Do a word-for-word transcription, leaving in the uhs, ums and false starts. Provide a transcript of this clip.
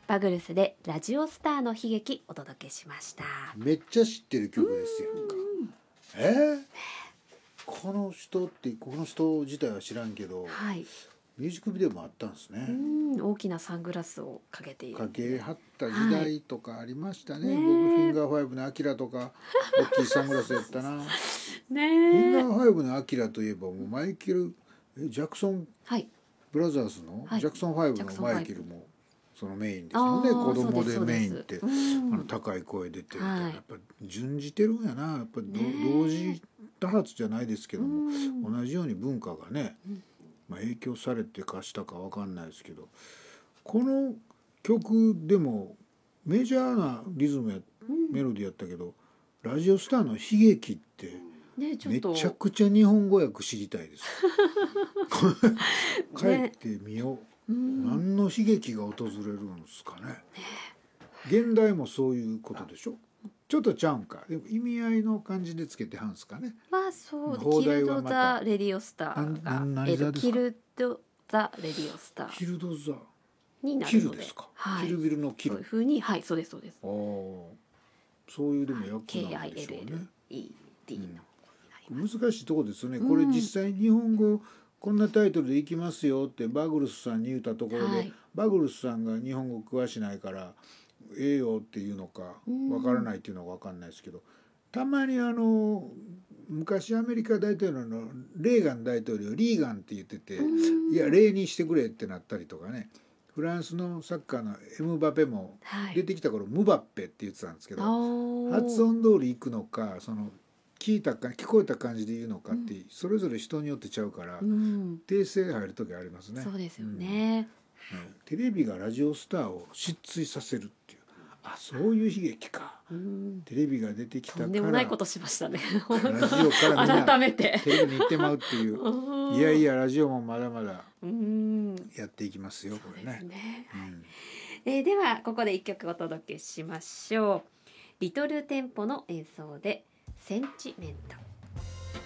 バグルスでラジオスターの悲劇お届けしました。 めっちゃ知ってる曲ですやんか。えー、この人ってこの人自体は知らんけど、 はい、 ミュージックビデオもあったんですね。 うん大きなサングラスをかけているかけはった時代とかありましたね、 はい、 僕フィンガーファイブのアキラとか大きいサングラスやったなね。フィンガーファイブのアキラといえばもうマイケルえジャクソンブラザーズの、はい、ジャクソンファイブのマイケルもそのメインですもんね。子供でメインって、うん、あの高い声出てみたいな、はい、やっぱ順じてるんやな。やっぱ同時多発じゃないですけども、うん、同じように文化がね、まあ、影響されてかしたかわかんないですけど、この曲でもメジャーなリズムや、うん、メロディーやったけど、ラジオスターの悲劇ってめちゃくちゃ日本語訳知りたいです。帰ってみよう。うん、何の悲劇が訪れるんですかね。現代もそういうことでしょ。ちょっとちゃうんか。でも意味合いの感じでつけてはんすかね。 まあそう。キルド・ザ・レディオスターが何座ですか。 キルド・ザ・レディオスター。 キルド・ザになるので。 キルですか。 はい、 キルビルのキル。 そういう風に、はい、そうですそうです。 ああ、そういうでも訳なんでしょうね。 ケーアイエルエルイーディー の、 うん、難しいとこですよね。これ実際日本語こんなタイトルでいきますよってバグルスさんに言ったところで、はい、バグルスさんが日本語詳しないからええよっていうのかわからないっていうのかわかんないですけど、たまにあの昔アメリカ大統領のレーガン大統領リーガンって言ってて、いやレーにしてくれってなったりとかね。フランスのサッカーのエムバペも出てきた頃、はい、ムバッペって言ってたんですけど、発音通りいくのかその聞いたか聞こえた感じで言うのかって、うん、それぞれ人によってちゃうから、うん、訂正入る時ありますね。 そうですよね、 うん、テレビがラジオスターを失墜させるっていう、あそういう悲劇か、うん、テレビが出てきたからとんでもないことしましたね。 ラジオからみんな改めてテレビに行ってまうっていういやいやラジオもまだまだやっていきますよ、これね。 そうですね、うん、えー、ではここで一曲お届けしましょう。リトルテンポの演奏でセンチメント。